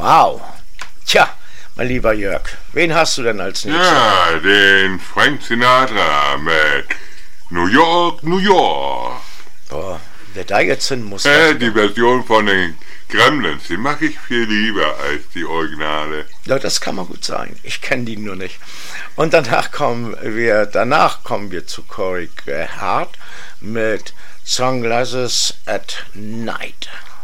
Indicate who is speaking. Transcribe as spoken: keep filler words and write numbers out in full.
Speaker 1: Wow. Tja, mein lieber Jörg, wen hast du denn als nächstes?
Speaker 2: Ja, den Frank Sinatra mit New York, New York.
Speaker 1: Boah, wer da jetzt hin muss.
Speaker 2: Äh, die Version von den Gremlins, die mag ich viel lieber als die Originale.
Speaker 1: Ja, das kann man gut sagen. Ich kenne die nur nicht. Und danach kommen wir, danach kommen wir zu Corey Hart mit Sunglasses at Night.